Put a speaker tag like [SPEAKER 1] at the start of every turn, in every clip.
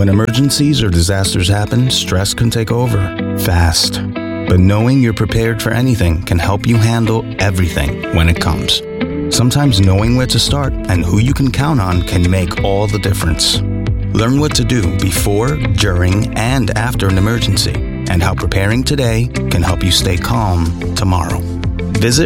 [SPEAKER 1] When emergencies or disasters happen, stress can take over, fast. But knowing you're prepared for anything can help you handle everything when it comes. Sometimes knowing where to start and who you can count on can make all the difference. Learn what to do before, during, and after an emergency, and how preparing today can help you stay calm tomorrow. Visit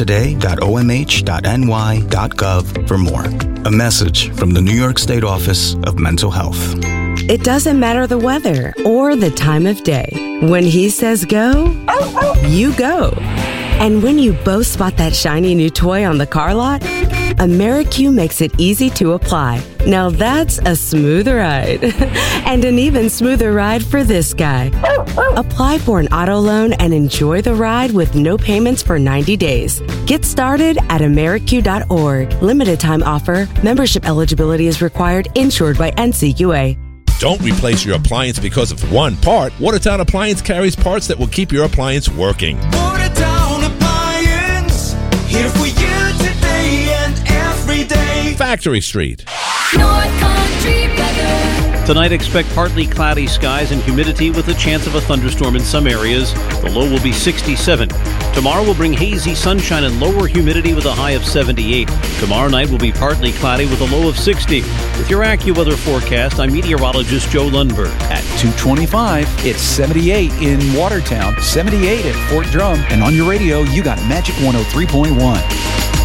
[SPEAKER 1] preparetoday.omh.ny.gov for more. A message from the New York State Office of Mental Health.
[SPEAKER 2] It doesn't matter the weather or the time of day. When he says go, you go. And when you both spot that shiny new toy on the car lot, AmeriQ makes it easy to apply. Now that's a smooth ride. And an even smoother ride for this guy. Apply for an auto loan and enjoy the ride with no payments for 90 days. Get started at AmeriQ.org. Limited time offer. Membership eligibility is required. Insured by NCUA.
[SPEAKER 3] Don't replace your appliance because of one part. Watertown Appliance carries parts that will keep your appliance working.
[SPEAKER 4] Watertown Appliance, here for you today and every day.
[SPEAKER 3] Factory Street.
[SPEAKER 5] North Country weather.
[SPEAKER 6] Tonight, expect partly cloudy skies and humidity with a chance of a thunderstorm in some areas. The low will be 67. Tomorrow will bring hazy sunshine and lower humidity with a high of 78. Tomorrow night will be partly cloudy with a low of 60. With your AccuWeather forecast, I'm meteorologist Joe Lundberg.
[SPEAKER 7] At 2:25, it's 78 in Watertown, 78 at Fort Drum, and on your radio, you got Magic 103.1.